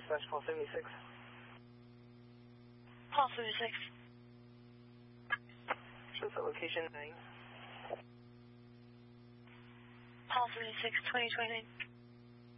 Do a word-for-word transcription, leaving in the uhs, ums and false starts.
dispatch Paul seventy-six. Paul seventy-six. Shows that location nine. Paul seventy-six, twenty twenty-nine.